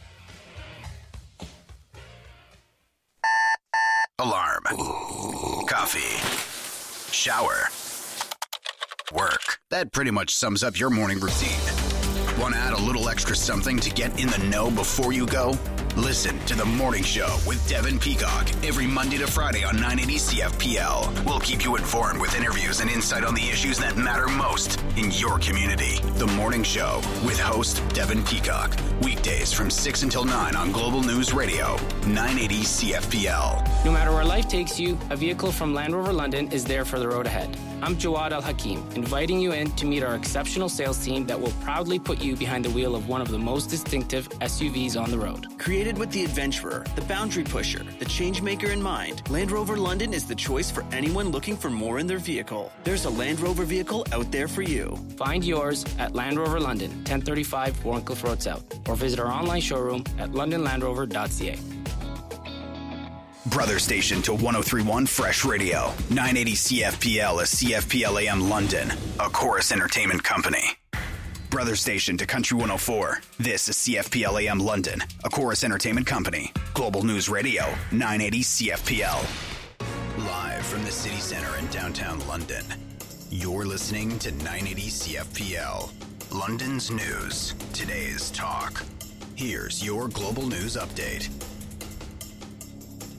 Alarm. Coffee. Shower. Work. That pretty much sums up your morning routine. Want to add a little extra something to get in the know before you go? Listen to The Morning Show with Devin Peacock every Monday to Friday on 980 CFPL. We'll keep you informed with interviews and insight on the issues that matter most in your community. The Morning Show with host Devin Peacock. Weekdays from 6 until 9 on Global News Radio, 980 CFPL. No matter where life takes you, a vehicle from Land Rover London is there for the road ahead. I'm Jawad Al-Hakim, inviting you in to meet our exceptional sales team that will proudly put you behind the wheel of one of the most distinctive SUVs on the road. Created with the adventurer, the boundary pusher, the change maker in mind, Land Rover London is the choice for anyone looking for more in their vehicle. There's a Land Rover vehicle out there for you. Find yours at Land Rover London, 1035 Warncliffe Road South, or visit our online showroom at londonlandrover.ca. Brother station to 103.1 Fresh Radio, 980 CFPL is CFPL AM London, a Chorus Entertainment company. Brother station to Country 104. This is CFPL AM London, a Chorus Entertainment company. Global News Radio, 980 CFPL. Live from the city center in downtown London. You're listening to 980 CFPL. London's news, today's talk. Here's your Global News update.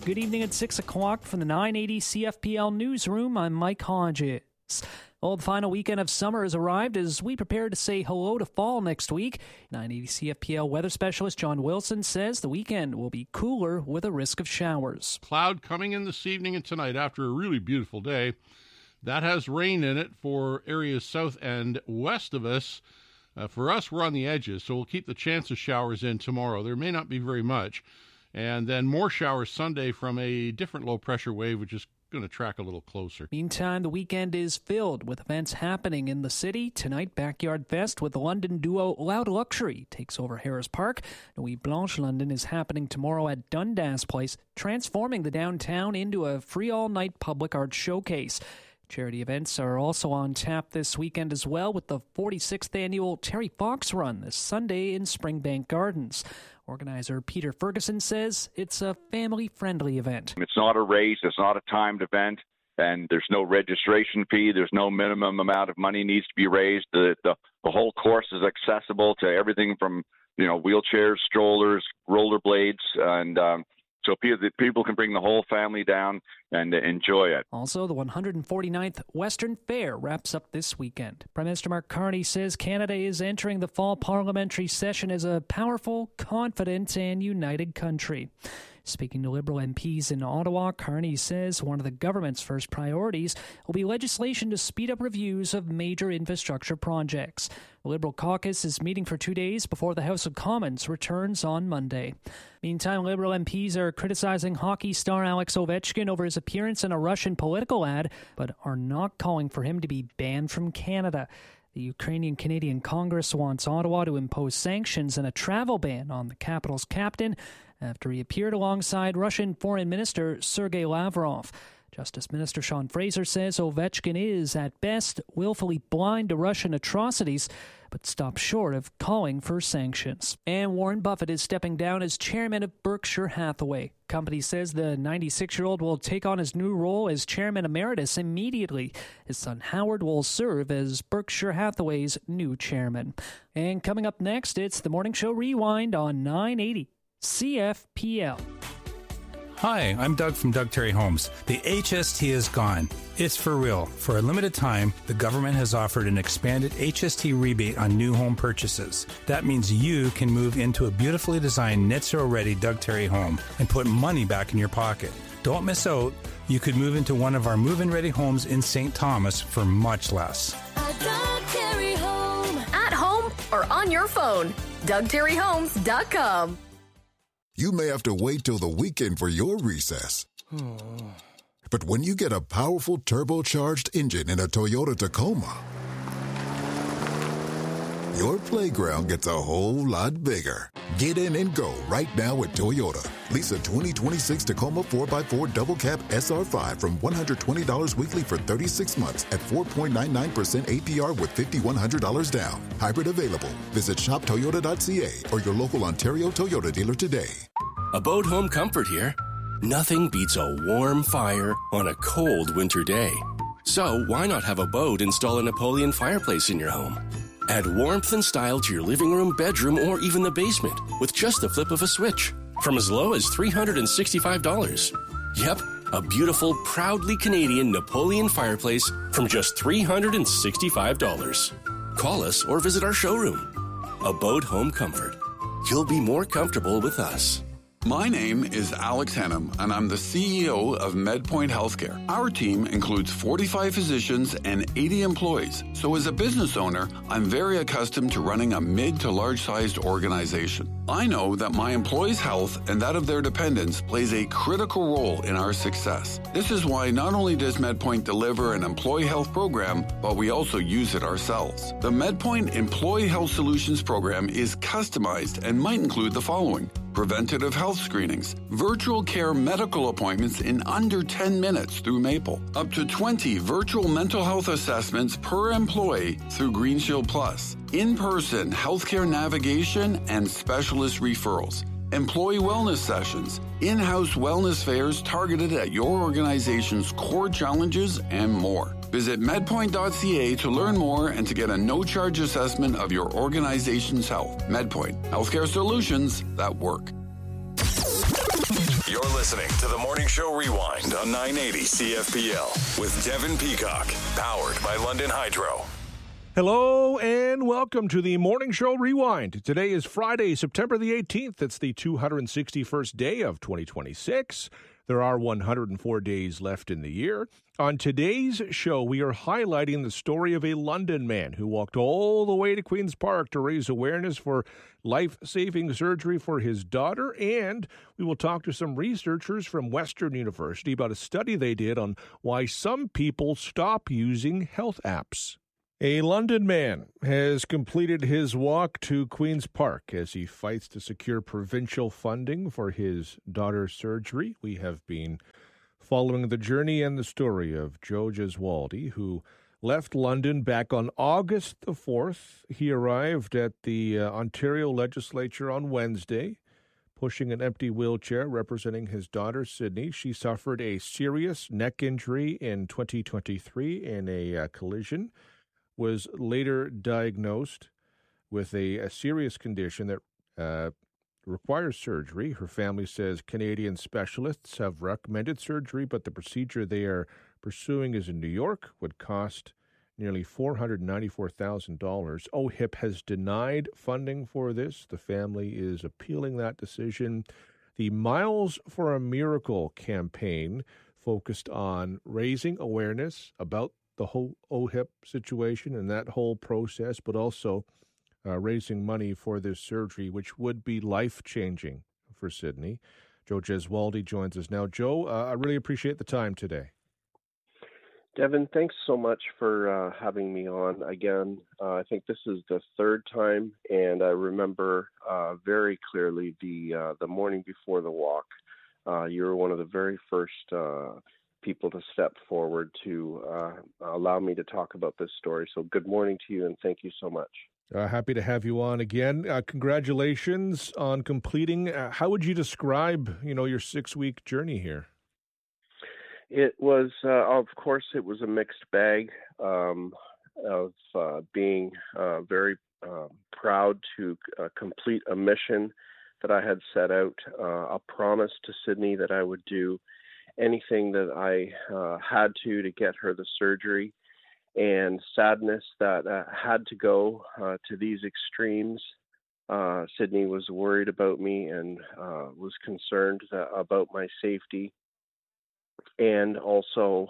Good evening at 6 o'clock from the 980 CFPL Newsroom. I'm Mike Hodges. Well, the final weekend of summer has arrived as we prepare to say hello to fall next week. 980 CFPL weather specialist John Wilson says the weekend will be cooler with a risk of showers. Cloud coming in this evening and tonight after a really beautiful day. That has rain in it for areas south and west of us. For us, we're on the edges, so we'll keep the chance of showers in tomorrow. There may not be very much. And then more showers Sunday from a different low-pressure wave, which is going to track a little closer. Meantime, the weekend is filled with events happening in the city. Tonight, Backyard Fest with the London duo Loud Luxury takes over Harris Park. Nuit Blanche London is happening tomorrow at Dundas Place, transforming the downtown into a free all-night public art showcase. Charity events are also on tap this weekend as well, with the 46th annual Terry Fox Run this Sunday in Springbank Gardens. Organizer Peter Ferguson says it's a family-friendly event. It's not a race, it's not a timed event, and there's no registration fee, there's no minimum amount of money needs to be raised. The whole course is accessible to everything from, wheelchairs, strollers, rollerblades, and so people can bring the whole family down and enjoy it. Also, the 149th Western Fair wraps up this weekend. Prime Minister Mark Carney says Canada is entering the fall parliamentary session as a powerful, confident, and united country. Speaking to Liberal MPs in Ottawa, Carney says one of the government's first priorities will be legislation to speed up reviews of major infrastructure projects. The Liberal caucus is meeting for 2 days before the House of Commons returns on Monday. Meantime, Liberal MPs are criticizing hockey star Alex Ovechkin over his appearance in a Russian political ad, but are not calling for him to be banned from Canada. The Ukrainian-Canadian Congress wants Ottawa to impose sanctions and a travel ban on the capital's captain after he appeared alongside Russian Foreign Minister Sergei Lavrov. Justice Minister Sean Fraser says Ovechkin is, at best, willfully blind to Russian atrocities, but stops short of calling for sanctions. And Warren Buffett is stepping down as chairman of Berkshire Hathaway. Company says the 96-year-old will take on his new role as chairman emeritus immediately. His son Howard will serve as Berkshire Hathaway's new chairman. And coming up next, it's the Morning Show Rewind on 980 CFPL. Hi, I'm Doug from Doug Terry Homes. The HST is gone. It's for real. For a limited time, the government has offered an expanded HST rebate on new home purchases. That means you can move into a beautifully designed net zero ready Doug Terry home and put money back in your pocket. Don't miss out. You could move into one of our move-in ready homes in St. Thomas for much less. A Doug Terry home. At home or on your phone. DougTerryHomes.com. You may have to wait till the weekend for your recess. But when you get a powerful turbocharged engine in a Toyota Tacoma, your playground gets a whole lot bigger. Get in and go right now at Toyota. Lease a 2026 Tacoma 4x4 Double Cab SR5 from $120 weekly for 36 months at 4.99% APR with $5,100 down. Hybrid available. Visit shoptoyota.ca or your local Ontario Toyota dealer today. Abode Home Comfort here. Nothing beats a warm fire on a cold winter day. So why not have Abode install a Napoleon fireplace in your home? Add warmth and style to your living room, bedroom, or even the basement with just the flip of a switch from as low as $365. Yep, a beautiful, proudly Canadian Napoleon fireplace from just $365. Call us or visit our showroom. Abode Home Comfort. You'll be more comfortable with us. My name is Alex Hennam, and I'm the CEO of MedPoint Healthcare. Our team includes 45 physicians and 80 employees. So as a business owner, I'm very accustomed to running a mid to large-sized organization. I know that my employees' health and that of their dependents plays a critical role in our success. This is why not only does MedPoint deliver an employee health program, but we also use it ourselves. The MedPoint Employee Health Solutions program is customized and might include the following: preventative health screenings, virtual care medical appointments in under 10 minutes through Maple, up to 20 virtual mental health assessments per employee through Green Shield Plus, in-person healthcare navigation and specialist referrals, employee wellness sessions, in-house wellness fairs targeted at your organization's core challenges, and more. Visit medpoint.ca to learn more and to get a no-charge assessment of your organization's health. MedPoint, healthcare solutions that work. You're listening to the Morning Show Rewind on 980 CFPL with Devin Peacock, powered by London Hydro. Hello and welcome to the Morning Show Rewind. Today is Friday, September the 18th. It's the 261st day of 2026. There are 104 days left in the year. On today's show, we are highlighting the story of a London man who walked all the way to Queen's Park to raise awareness for life-saving surgery for his daughter, and we will talk to some researchers from Western University about a study they did on why some people stop using health apps. A London man has completed his walk to Queen's Park as he fights to secure provincial funding for his daughter's surgery. We have been following the journey and the story of Joe Gesualdi, who left London back on August the 4th. He arrived at the Ontario legislature on Wednesday, pushing an empty wheelchair representing his daughter, Sydney. She suffered a serious neck injury in 2023 in a collision, was later diagnosed with a serious condition that requires surgery. Her family says Canadian specialists have recommended surgery, but the procedure they are pursuing is in New York, would cost nearly $494,000. OHIP has denied funding for this. The family is appealing that decision. The Miles for a Miracle campaign focused on raising awareness about the whole OHIP situation and that whole process, but also raising money for this surgery, which would be life-changing for Sydney. Joe Gesualdi joins us now. Joe, I really appreciate the time today. Devin, thanks so much for having me on again. I think this is the third time, and I remember very clearly the morning before the walk. You were one of the very first people to step forward to allow me to talk about this story. So good morning to you, and thank you so much. Happy to have you on again. Congratulations on completing. How would you describe, your 6-week journey here? It was, of course, it was a mixed bag of being very proud to complete a mission that I had set out, a promise to Sydney that I would do anything that I had to get her the surgery, and sadness that had to go to these extremes. Sydney was worried about me and was concerned about my safety, and also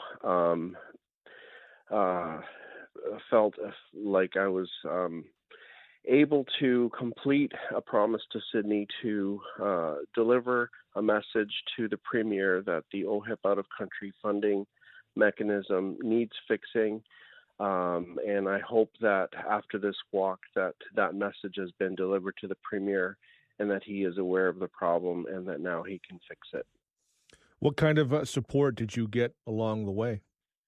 felt like I was able to complete a promise to Sydney to deliver a message to the Premier that the OHIP out-of-country funding mechanism needs fixing. And I hope that after this walk that message has been delivered to the Premier and that he is aware of the problem and that now he can fix it. What kind of support did you get along the way?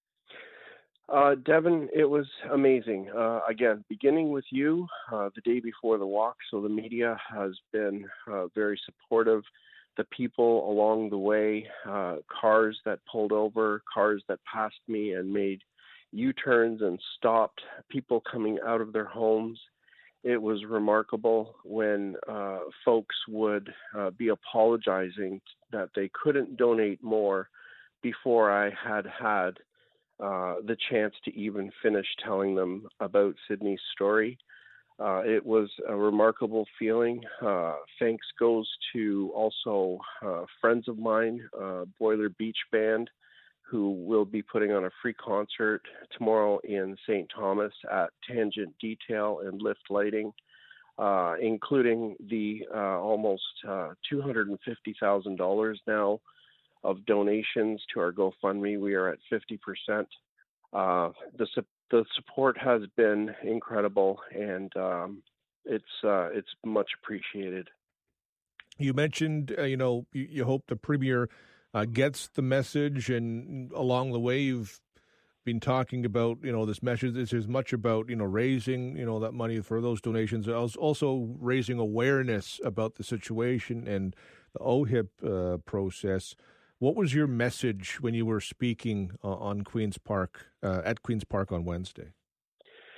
Devin, it was amazing. Again, beginning with you the day before the walk, so the media has been very supportive. The people along the way, cars that pulled over, cars that passed me and made U-turns and stopped, people coming out of their homes. It was remarkable when folks would be apologizing that they couldn't donate more before I had the chance to even finish telling them about Sydney's story. It was a remarkable feeling. Thanks goes to also friends of mine, Boiler Beach Band, who will be putting on a free concert tomorrow in St. Thomas at Tangent Detail and Lift Lighting, including the almost $250,000 now of donations to our GoFundMe. We are at 50%. The support has been incredible, and it's much appreciated. You mentioned, you hope the Premier gets the message, and along the way you've been talking about, this message. This is much about, raising, that money for those donations, also raising awareness about the situation and the OHIP process. What was your message when you were speaking on Queen's Park, at Queen's Park on Wednesday?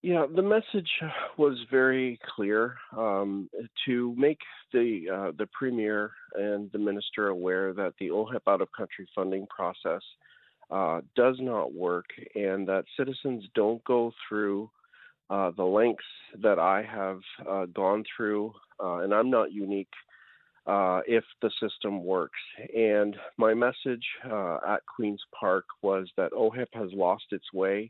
Yeah, the message was very clear to make the premier and the minister aware that the OHIP out-of-country funding process does not work, and that citizens don't go through the lengths that I have gone through, and I'm not unique, if the system works. And my message at Queen's Park was that OHIP has lost its way.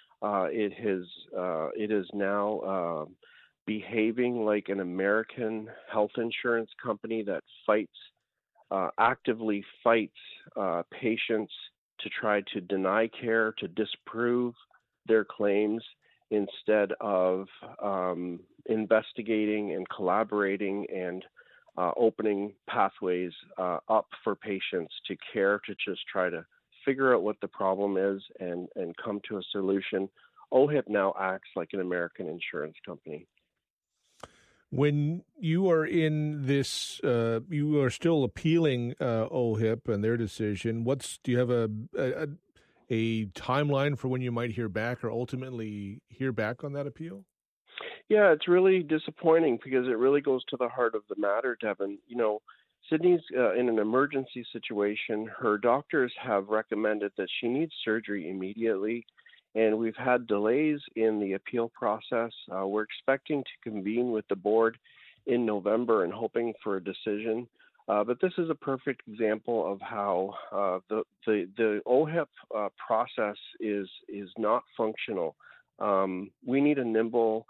It is now behaving like an American health insurance company that actively fights patients to try to deny care, to disprove their claims, instead of investigating and collaborating and opening pathways up for patients to care, to just try to figure out what the problem is and come to a solution. OHIP now acts like an American insurance company. When you are in this, you are still appealing OHIP and their decision. Do you have a timeline for when you might hear back or ultimately hear back on that appeal? Yeah, it's really disappointing because it really goes to the heart of the matter, Devin. Sydney's in an emergency situation. Her doctors have recommended that she needs surgery immediately, and we've had delays in the appeal process. We're expecting to convene with the board in November and hoping for a decision. But this is a perfect example of how the OHIP process is not functional. We need a nimble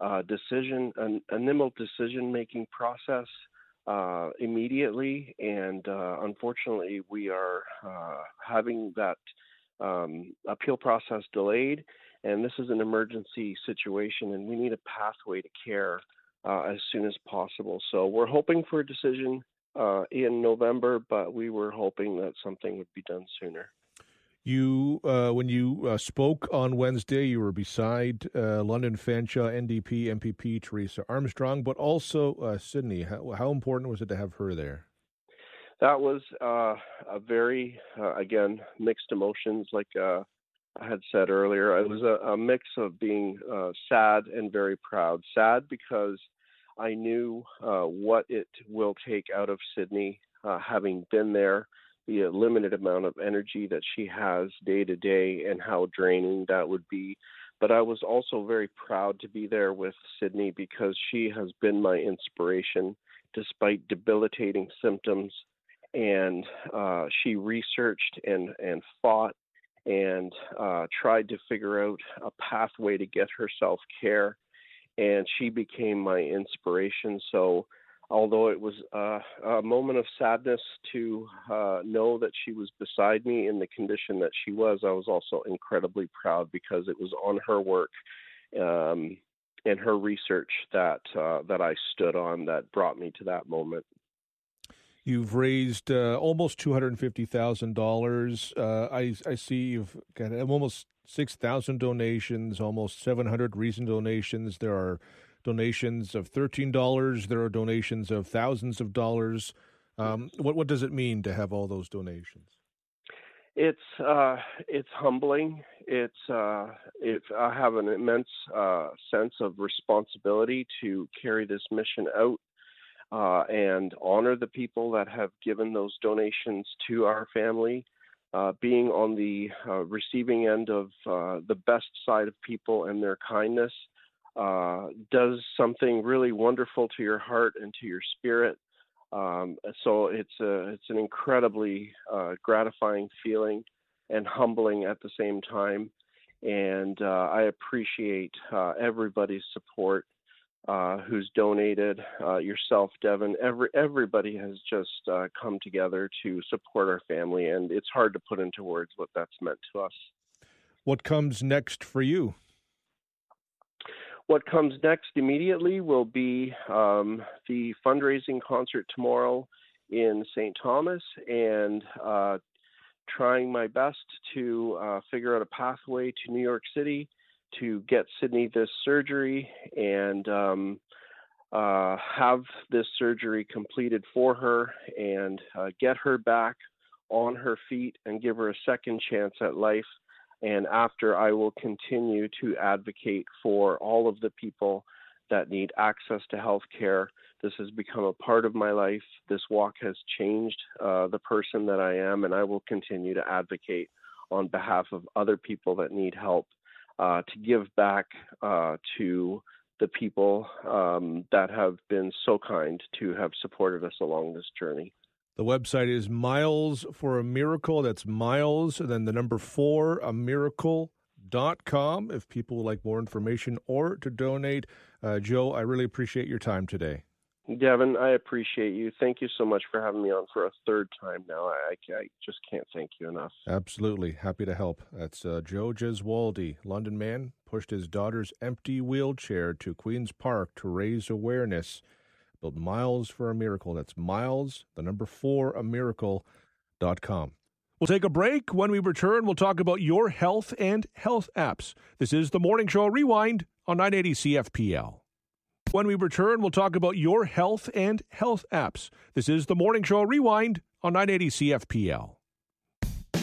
decision-making process immediately, and unfortunately, we are having that appeal process delayed. And this is an emergency situation, and we need a pathway to care as soon as possible. So we're hoping for a decision in November, but we were hoping that something would be done sooner. You, when you spoke on Wednesday, you were beside London Fanshawe NDP MPP Teresa Armstrong, but also Sydney. How important was it to have her there? That was a very, again, mixed emotions. Like I had said earlier, it was a mix of being sad and very proud. Sad because I knew what it will take out of Sydney, having been there, the limited amount of energy that she has day to day and how draining that would be. But I was also very proud to be there with Sydney because she has been my inspiration despite debilitating symptoms. And she researched and fought and tried to figure out a pathway to get herself care. And she became my inspiration. So although it was a moment of sadness to know that she was beside me in the condition that she was, I was also incredibly proud because it was on her work and her research that I stood on that brought me to that moment. You've raised almost $250,000. I see you've got almost 6,000 donations, almost 700 recent donations. There are donations of $13. There are donations of thousands of dollars. What does it mean to have all those donations? It's humbling. I have an immense sense of responsibility to carry this mission out and honor the people that have given those donations to our family. Being on the receiving end of the best side of people and their kindness does something really wonderful to your heart and to your spirit. So it's an incredibly gratifying feeling and humbling at the same time. And I appreciate everybody's support who's donated, yourself, Devin. Everybody has just come together to support our family, and it's hard to put into words what that's meant to us. What comes next for you? What comes next immediately will be the fundraising concert tomorrow in St. Thomas, and trying my best to figure out a pathway to New York City to get Sydney this surgery and have this surgery completed for her and get her back on her feet and give her a second chance at life And after, I will continue to advocate for all of the people that need access to health care. This has become a part of my life. This walk has changed the person that I am, and I will continue to advocate on behalf of other people that need help to give back to the people that have been so kind to have supported us along this journey. The website is Miles for a Miracle. That's Miles, and then the number 4, amiracle.com, if people would like more information or to donate. Joe, I really appreciate your time today. Devin, I appreciate you. Thank you so much for having me on for a third time now. I just can't thank you enough. Absolutely. Happy to help. That's Joe Gesualdi, London man, pushed his daughter's empty wheelchair to Queen's Park to raise awareness. Built Miles for a Miracle. That's Miles, the number 4, amiracle.com. We'll take a break. When we return, we'll talk about your health and health apps. This is the Morning Show Rewind on 980 CFPL. When we return, we'll talk about your health and health apps. This is the Morning Show Rewind on 980 CFPL.